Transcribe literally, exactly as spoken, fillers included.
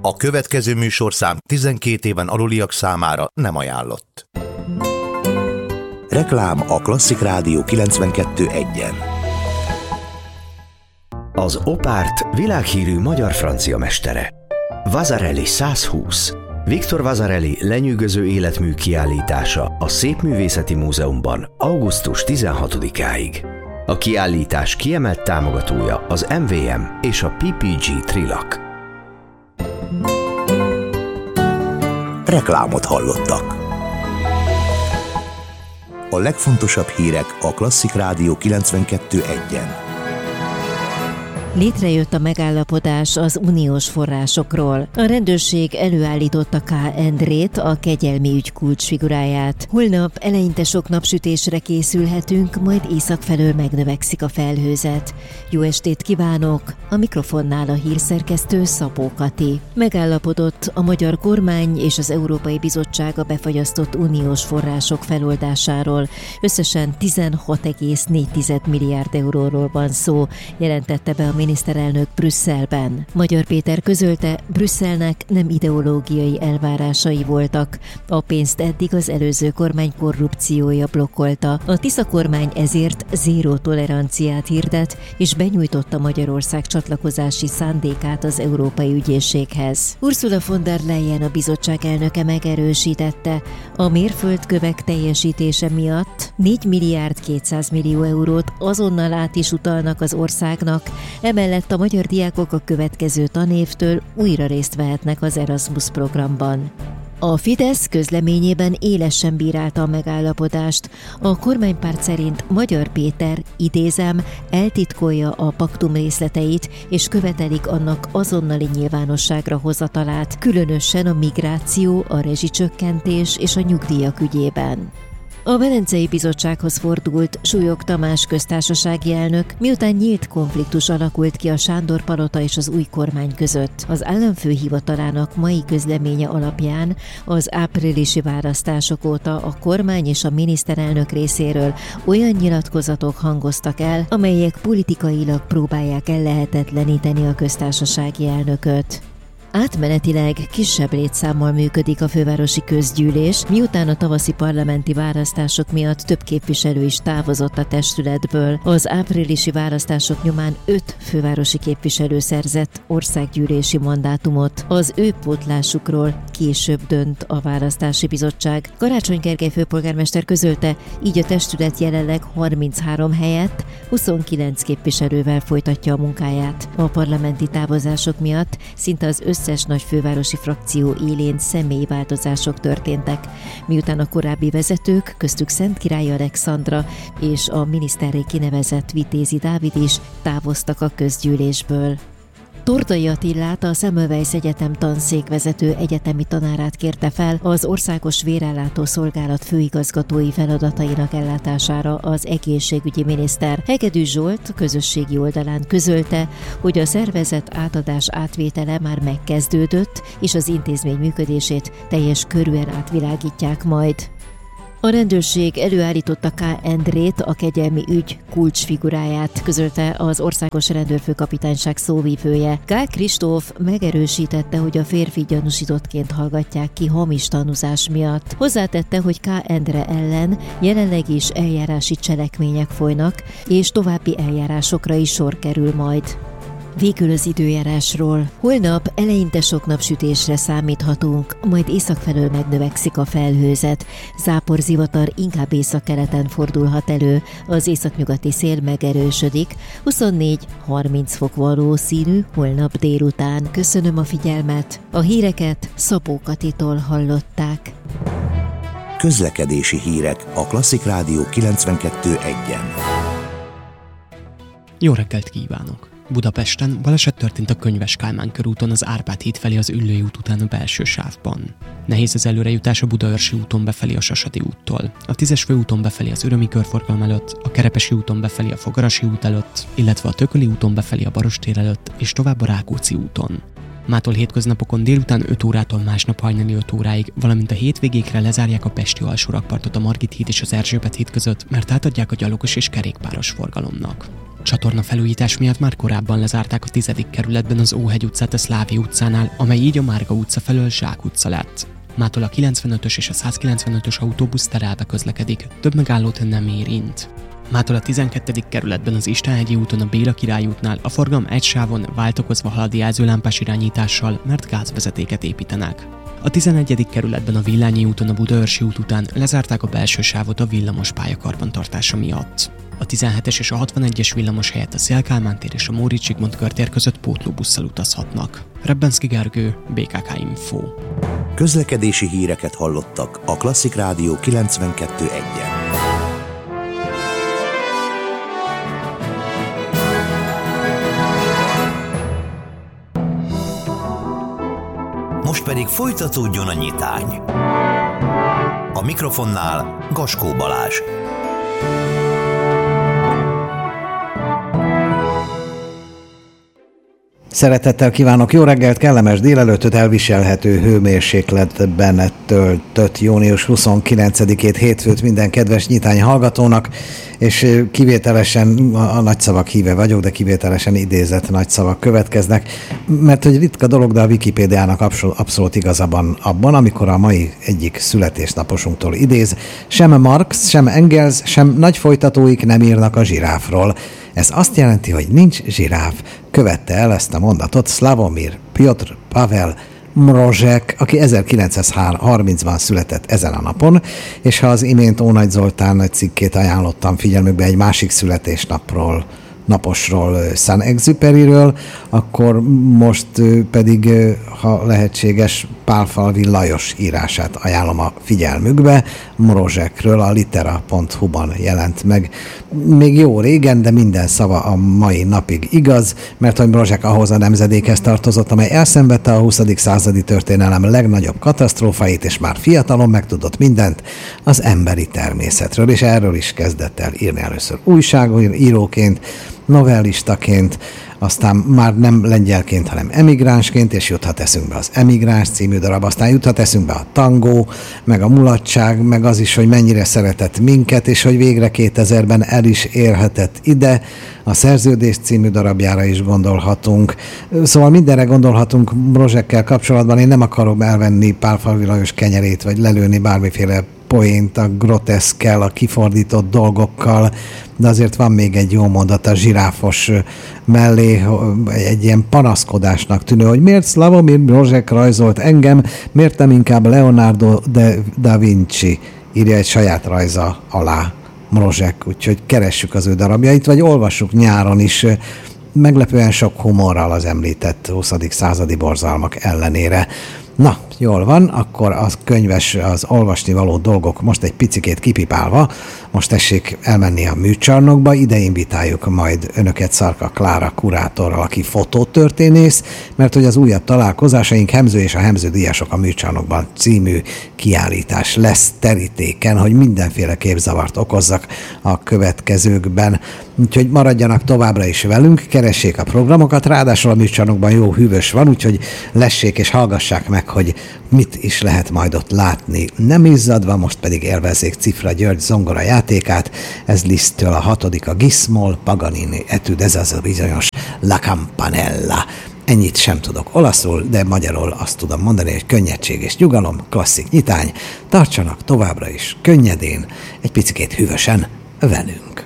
A következő műsorszám tizenkét éven aluliak számára nem ajánlott. Reklám a Klasszik Rádió kilencvenkettő egyen. Az Opárt világhírű magyar-francia mestere. Vasarely száz húsz. Viktor Vasarely lenyűgöző életmű kiállítása a Szépművészeti Múzeumban augusztus tizenhatodikáig. A kiállítás kiemelt támogatója az em vé em és a pé pé gé Trilak. Reklámot hallottak. A legfontosabb hírek a Klasszik Rádió kilencvenkettő egyen. Létrejött a megállapodás az uniós forrásokról. A rendőrség előállította K. Endrét, a kegyelmi ügy kulcsfiguráját. Holnap eleinte sok napsütésre készülhetünk, majd észak felől megnövekszik a felhőzet. Jó estét kívánok! A mikrofonnál a hírszerkesztő Szabó Kati. Megállapodott a magyar kormány és az Európai Bizottság a befagyasztott uniós források feloldásáról. Összesen tizenhat egész négy milliárd euróról van szó, jelentette be a miniszterelnök Brüsszelben. Magyar Péter közölte, Brüsszelnek nem ideológiai elvárásai voltak. A pénzt eddig az előző kormány korrupciója blokkolta. A Tisza kormány ezért zéró toleranciát hirdet, és benyújtotta Magyarország csatlakozási szándékát az Európai Ügyészséghez. Ursula von der Leyen, a bizottság elnöke megerősítette, a mérföldkövek teljesítése miatt négy milliárd kétszáz millió eurót azonnal át is utalnak az országnak. Emellett a magyar diákok a következő tanévtől újra részt vehetnek az Erasmus programban. A Fidesz közleményében élesen bírálta a megállapodást. A kormánypárt szerint Magyar Péter, idézem, eltitkolja a paktum részleteit, és követelik annak azonnali nyilvánosságra hozatalát, különösen a migráció, a rezsicsökkentés és a nyugdíjak ügyében. A Velencei Bizottsághoz fordult Súlyog Tamás köztársasági elnök, miután nyílt konfliktus alakult ki a Sándor-palota és az új kormány között. Az államfő hivatalának mai közleménye alapján az áprilisi választások óta a kormány és a miniszterelnök részéről olyan nyilatkozatok hangoztak el, amelyek politikailag próbálják ellehetetleníteni a köztársasági elnököt. Átmenetileg kisebb létszámmal működik a fővárosi közgyűlés, miután a tavaszi parlamenti választások miatt több képviselő is távozott a testületből. Az áprilisi választások nyomán öt fővárosi képviselő szerzett országgyűlési mandátumot. Az ő pótlásukról később dönt a választási bizottság. Karácsony Gergely főpolgármester közölte, így a testület jelenleg harminchárom helyett huszonkilenc képviselővel folytatja a munkáját. A parlamenti távozások miatt szinte az összes összes nagy fővárosi frakció élén személyi változások történtek, miután a korábbi vezetők, köztük Szentkirály Alexandra és a miniszterré kinevezett Vitézi Dávid is távoztak a közgyűlésből. Tordai Attilát, a Semmelweis Egyetem tanszékvezető egyetemi tanárát kérte fel az Országos Vérellátó Szolgálat főigazgatói feladatainak ellátására az egészségügyi miniszter. Hegedű Zsolt közösségi oldalán közölte, hogy a szervezet átadás átvétele már megkezdődött, és az intézmény működését teljes körűen átvilágítják majd. A rendőrség előállította K. Endrét, a kegyelmi ügy kulcsfiguráját, közölte az Országos Rendőrfőkapitányság szóvivője. K. Kristóf megerősítette, hogy a férfi gyanúsítottként hallgatják ki hamis tanúzás miatt. Hozzátette, hogy K. Endre ellen jelenleg is eljárási cselekmények folynak, és további eljárásokra is sor kerül majd. Végül az időjárásról. Holnap eleinte sok napsütésre számíthatunk, majd északfelől megnövekszik a felhőzet. Záporzivatar inkább északkeleten fordulhat elő, az északnyugati szél megerősödik, huszonnégy-harminc fok valószínű holnap délután. Köszönöm a figyelmet, a híreket Szabó Katitól hallották. Közlekedési hírek a Klasszik Rádió kilencvenkettő egyen. Jó reggelt kívánok! Budapesten baleset történt a Könyves Kálmán körúton az Árpád híd felé az Üllői út után a belső sávban. Nehéz az előrejutás a Budaörsi úton befelé a Sasadi úttól, a tízes főúton befelé az Ürömi körforgalom előtt, a Kerepesi úton befelé a Fogarasi út előtt, illetve a Tököli úton befelé a Barostér előtt és tovább a Rákóczi úton. Mától hétköznapokon délután öt órától másnap hajnali öt óráig, valamint a hétvégékre lezárják a pesti alsórakpartot a Margit híd és az Erzsébet híd között, mert átadják a gyalogos és kerékpáros forgalomnak. Csatorna felújítás miatt már korábban lezárták a tizedik kerületben az Óhegy utcát a Szlávy utcánál, amely így a Márga utca felől Zsák utca lett. Mától a kilencvenötös és a százkilencvenötös autóbusz terelve közlekedik, több megállót nem érint. Mától a tizenkettedik kerületben az Istenhegyi úton a Béla Király útnál a forgalom egy sávon váltakozva halad jelzőlámpás irányítással, mert gázvezetéket építenek. A tizenegyedik kerületben a Villányi úton a Budaörsi út után lezárták a belső sávot a villamos pálya karbantartása miatt. A tizenhetes és a hatvanegyes villamos helyett a Széll-Kálmán tér és a Móricz Zsigmond körtér között pótlóbusszal utazhatnak. Rebbenszky Gergő, bé ká ká Info. Közlekedési híreket hallottak a Klasszik Rádió kilencvenkettő egyen. Most pedig folytatódjon a nyitány. A mikrofonnál Gaskó Balázs. Szeretettel kívánok, jó reggelt, kellemes délelőttöt, elviselhető hőmérsékletben töltött június huszonkilencedikét hétfőt minden kedves nyitány hallgatónak, és kivételesen, a nagyszavak híve vagyok, de kivételesen idézett nagyszavak következnek, mert hogy ritka dolog, de a Wikipédiának abszolút, abszolút igazabban abban, amikor a mai egyik születésnaposunktól idéz, sem Marx, sem Engels, sem nagy folytatóik nem írnak a zsiráfról. Ez azt jelenti, hogy nincs zsiráf. Követte el ezt a mondatot Slavomir Piotr Pavel Mrozek, aki ezerkilencszázharmincban született ezen a napon, és ha az imént Ónagy Zoltán cikkét ajánlottam figyelmükbe egy másik születésnapról, naposról, Saint-Exupéryről, akkor most pedig, ha lehetséges, Pálfalvi Lajos írását ajánlom a figyelmükbe. Mrozsekről a litera pont hu-ban jelent meg. Még jó régen, de minden szava a mai napig igaz, mert hogy Mrozsek ahhoz a nemzedékhez tartozott, amely elszenvedte a huszadik századi történelem legnagyobb katasztrófáit, és már fiatalon megtudott mindent az emberi természetről, és erről is kezdett el írni először újságíróként, novellistaként, aztán már nem lengyelként, hanem emigránsként, és juthat eszünkbe az Emigráns című darab, aztán juthat eszünkbe a tangó, meg a mulatság, meg az is, hogy mennyire szeretett minket, és hogy végre kétezerben el is érhetett ide, a Szerződés című darabjára is gondolhatunk. Szóval mindenre gondolhatunk Mrozsekkel kapcsolatban. Én nem akarom elvenni Pálfalvi Lajos kenyerét, vagy lelőni bármiféle poént a groteszkkel, a kifordított dolgokkal, de azért van még egy jó mondat a zsiráfos mellé, egy ilyen panaszkodásnak tűnő, hogy miért Slavomir Mrozsek rajzolt engem, miért nem inkább Leonardo de da Vinci írja egy saját rajza alá Mrozsek, úgyhogy keressük az ő darabjait, vagy olvassuk nyáron is, meglepően sok humorral az említett huszadik századi borzalmak ellenére. Na, jól van, akkor a könyves, az olvasni való dolgok most egy picikét kipipálva, most tessék elmenni a műcsarnokba, ide invitáljuk majd önöket Szarka Klára kurátorral, aki fotótörténész, mert hogy az újabb találkozásaink Hemző és a Hemző díjasok a műcsarnokban című kiállítás lesz terítéken, hogy mindenféle képzavart okozzak a következőkben. Úgyhogy maradjanak továbbra is velünk, keressék a programokat, ráadásul a műcsarnokban jó hűvös van, úgyhogy lessék és hallgassák meg, hogy mit is lehet majd ott látni. Nem izzadva, most pedig élvezzék Cifra György zongora játékát, ez Liszttől a hatodik, a Gismol, Paganini etüd, ez az a bizonyos La Campanella. Ennyit sem tudok olaszul, de magyarul azt tudom mondani, hogy könnyedség és nyugalom, klasszik nyitány, tartsanak továbbra is könnyedén, egy picikét hűvösen velünk.